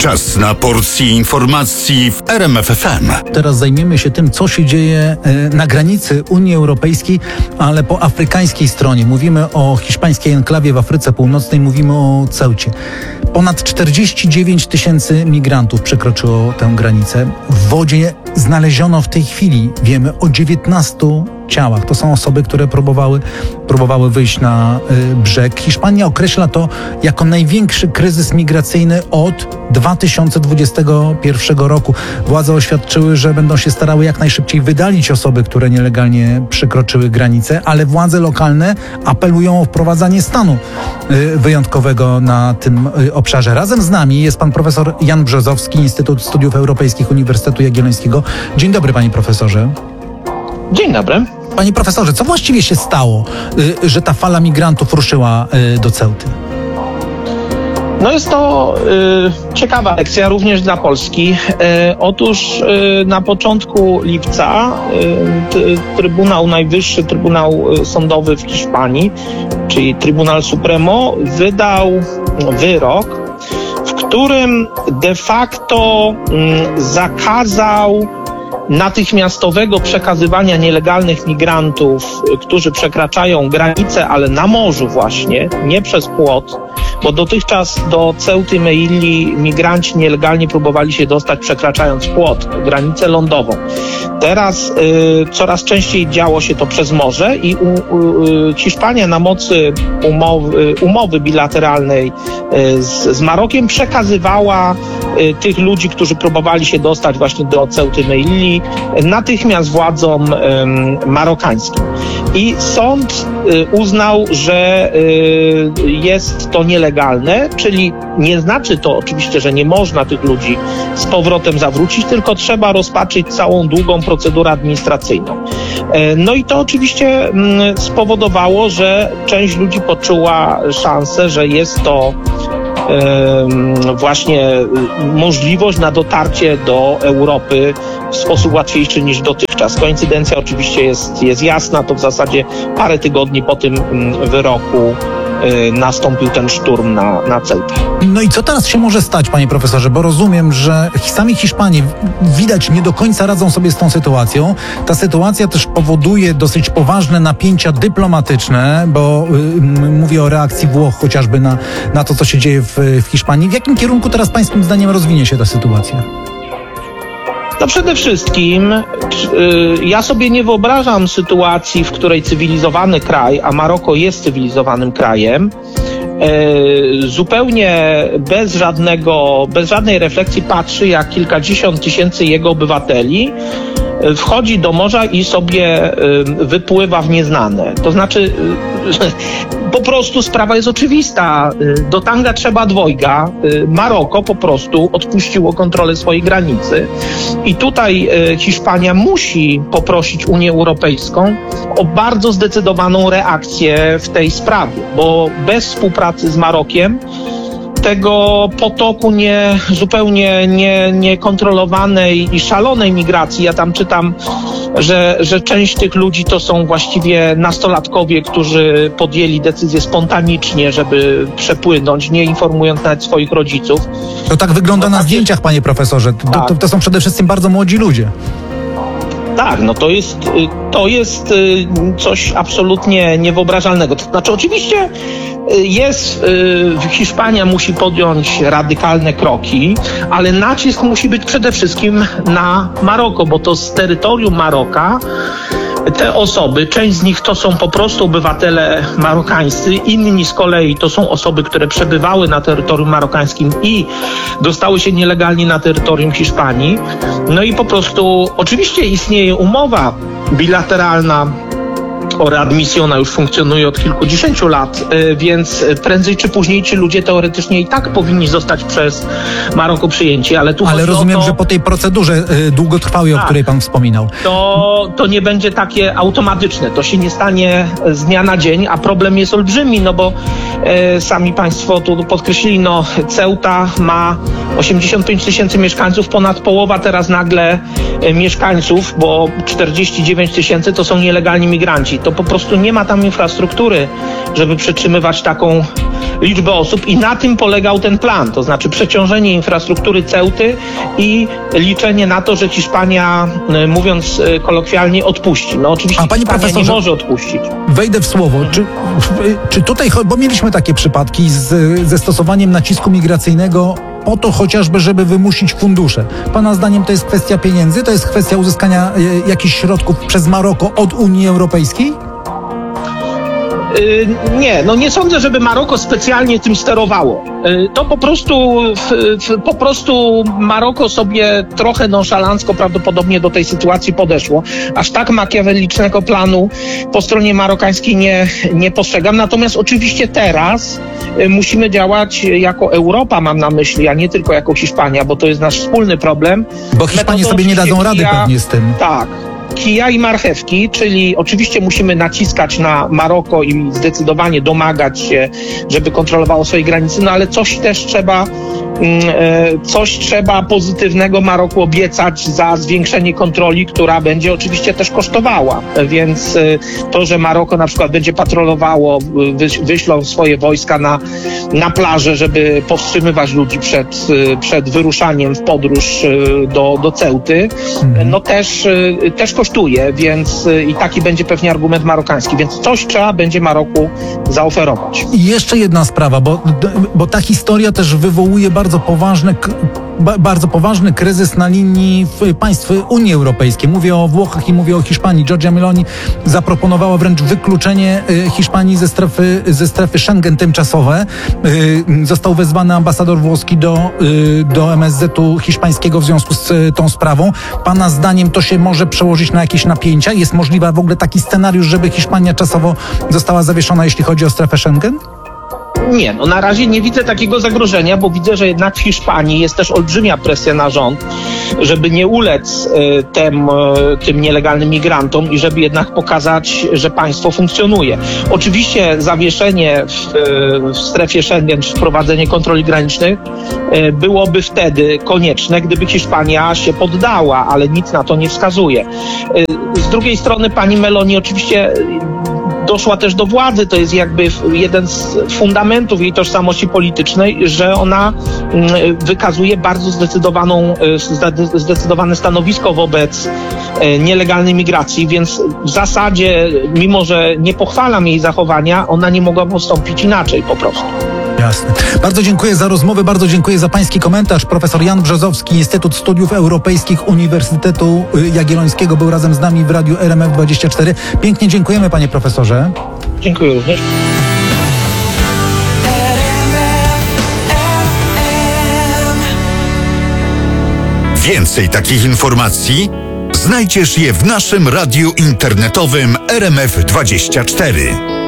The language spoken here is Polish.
Czas na porcję informacji w RMF FM. Teraz zajmiemy się tym, co się dzieje na granicy Unii Europejskiej, ale po afrykańskiej stronie. Mówimy o hiszpańskiej enklawie w Afryce Północnej, mówimy o Ceucie. Ponad 49 000 migrantów przekroczyło tę granicę. W wodzie znaleziono w tej chwili, wiemy, o 19 ciałach. To są osoby, które próbowały wyjść na brzeg. Hiszpania określa to jako największy kryzys migracyjny od 2021 roku. Władze oświadczyły, że będą się starały jak najszybciej wydalić osoby, które nielegalnie przekroczyły granicę, ale władze lokalne apelują o wprowadzanie stanu wyjątkowego na tym obszarze. Razem z nami jest pan profesor Jan Brzozowski, Instytut Studiów Europejskich Uniwersytetu Jagiellońskiego. Dzień dobry, panie profesorze. Dzień dobry. Panie profesorze, co właściwie się stało, że ta fala migrantów ruszyła do Ceuty? No jest to ciekawa lekcja również dla Polski. Otóż na początku lipca Trybunał Najwyższy, Trybunał Sądowy w Hiszpanii, czyli Tribunal Supremo, wydał wyrok, w którym de facto zakazał natychmiastowego przekazywania nielegalnych migrantów, którzy przekraczają granicę, ale na morzu właśnie, nie przez płot, bo dotychczas do Ceuty Melilli migranci nielegalnie próbowali się dostać przekraczając płot, granicę lądową. Teraz coraz częściej działo się to przez morze i Hiszpania na mocy umowy bilateralnej z Marokiem przekazywała tych ludzi, którzy próbowali się dostać właśnie do Ceuty Melilli, natychmiast władzom marokańskim. I sąd uznał, że jest to nielegalne, czyli nie znaczy to oczywiście, że nie można tych ludzi z powrotem zawrócić, tylko trzeba rozpatrzyć całą długą procedurę administracyjną. No i to oczywiście spowodowało, że część ludzi poczuła szansę, że jest to właśnie możliwość na dotarcie do Europy w sposób łatwiejszy niż dotychczas. Koincydencja oczywiście jest jasna, to w zasadzie parę tygodni po tym wyroku nastąpił ten szturm na Ceutę. No i co teraz się może stać, panie profesorze? Bo rozumiem, że sami Hiszpanie widać nie do końca radzą sobie z tą sytuacją. Ta sytuacja też powoduje dosyć poważne napięcia dyplomatyczne, bo mówię o reakcji Włoch chociażby na to, co się dzieje w Hiszpanii. W jakim kierunku teraz pańskim zdaniem rozwinie się ta sytuacja? No przede wszystkim ja sobie nie wyobrażam sytuacji, w której cywilizowany kraj, a Maroko jest cywilizowanym krajem, zupełnie bez żadnej refleksji patrzy, jak kilkadziesiąt tysięcy jego obywateli wchodzi do morza i sobie wypływa w nieznane. To znaczy, po prostu sprawa jest oczywista. Do tanga trzeba dwojga. Maroko po prostu odpuściło kontrolę swojej granicy. I tutaj Hiszpania musi poprosić Unię Europejską o bardzo zdecydowaną reakcję w tej sprawie, bo bez współpracy z Marokiem tego potoku zupełnie niekontrolowanej i szalonej migracji. Ja tam czytam, że część tych ludzi to są właściwie nastolatkowie, którzy podjęli decyzję spontanicznie, żeby przepłynąć, nie informując nawet swoich rodziców. To tak wygląda na zdjęciach, panie profesorze. To są przede wszystkim bardzo młodzi ludzie. Tak, no to jest coś absolutnie niewyobrażalnego. To znaczy oczywiście Hiszpania musi podjąć radykalne kroki, ale nacisk musi być przede wszystkim na Maroko, bo to z terytorium Maroka te osoby, część z nich to są po prostu obywatele marokańscy, inni z kolei to są osoby, które przebywały na terytorium marokańskim i dostały się nielegalnie na terytorium Hiszpanii. No i po prostu oczywiście istnieje umowa bilateralna o readmisji, ona już funkcjonuje od kilkudziesięciu lat, więc prędzej czy później ci ludzie teoretycznie i tak powinni zostać przez Maroko przyjęci, ale tu ale rozumiem, że po tej procedurze długotrwałej, o której pan wspominał. To nie będzie takie automatyczne, to się nie stanie z dnia na dzień, a problem jest olbrzymi, no bo sami państwo tu podkreślili, Ceuta ma 85 000 mieszkańców, ponad połowa teraz nagle mieszkańców, bo 49 000 to są nielegalni migranci. To to po prostu nie ma tam infrastruktury, żeby przytrzymywać taką liczbę osób i na tym polegał ten plan, to znaczy przeciążenie infrastruktury Ceuty i liczenie na to, że Hiszpania, mówiąc kolokwialnie, odpuści. No oczywiście Hiszpania nie może odpuścić. Wejdę w słowo. Czy tutaj, bo mieliśmy takie przypadki ze stosowaniem nacisku migracyjnego po to chociażby, żeby wymusić fundusze. Pana zdaniem to jest kwestia pieniędzy? To jest kwestia uzyskania jakichś środków przez Maroko od Unii Europejskiej? Nie, no nie sądzę, żeby Maroko specjalnie tym sterowało. To po prostu Maroko sobie trochę nonszalancko prawdopodobnie do tej sytuacji podeszło. Aż tak makiawelicznego planu po stronie marokańskiej nie postrzegam. Natomiast oczywiście teraz musimy działać jako Europa, mam na myśli, a nie tylko jako Hiszpania, bo to jest nasz wspólny problem. Bo Hiszpanie sobie nie dadzą rady pewnie z tym. Tak. Kija i marchewki, czyli oczywiście musimy naciskać na Maroko i zdecydowanie domagać się, żeby kontrolowało swoje granice, no ale coś trzeba pozytywnego Maroku obiecać za zwiększenie kontroli, która będzie oczywiście też kosztowała. Więc to, że Maroko na przykład będzie patrolowało, wyślą swoje wojska na plażę, żeby powstrzymywać ludzi przed wyruszaniem w podróż do Ceuty, no też kosztuje, więc i taki będzie pewnie argument marokański, więc coś trzeba będzie Maroku zaoferować. I jeszcze jedna sprawa, bo ta historia też wywołuje bardzo poważny kryzys na linii państw Unii Europejskiej. Mówię o Włochach i mówię o Hiszpanii. Giorgia Meloni zaproponowała wręcz wykluczenie Hiszpanii ze strefy Schengen tymczasowe. Został wezwany ambasador włoski do MSZ-u hiszpańskiego w związku z tą sprawą. Pana zdaniem to się może przełożyć na jakieś napięcia? Jest możliwy w ogóle taki scenariusz, żeby Hiszpania czasowo została zawieszona, jeśli chodzi o strefę Schengen? Nie, no na razie nie widzę takiego zagrożenia, bo widzę, że jednak w Hiszpanii jest też olbrzymia presja na rząd, żeby nie ulec tym nielegalnym migrantom i żeby jednak pokazać, że państwo funkcjonuje. Oczywiście zawieszenie w strefie Schengen, czy wprowadzenie kontroli granicznych byłoby wtedy konieczne, gdyby Hiszpania się poddała, ale nic na to nie wskazuje. Z drugiej strony pani Meloni oczywiście doszła też do władzy, to jest jakby jeden z fundamentów jej tożsamości politycznej, że ona wykazuje bardzo zdecydowane stanowisko wobec nielegalnej migracji, więc w zasadzie, mimo że nie pochwalam jej zachowania, ona nie mogła postąpić inaczej po prostu. Jasne. Bardzo dziękuję za rozmowę, bardzo dziękuję za pański komentarz. Profesor Jan Brzozowski, Instytut Studiów Europejskich Uniwersytetu Jagiellońskiego był razem z nami w Radiu RMF24. Pięknie dziękujemy, panie profesorze. Dziękuję również. Więcej takich informacji znajdziesz je w naszym radiu internetowym RMF24.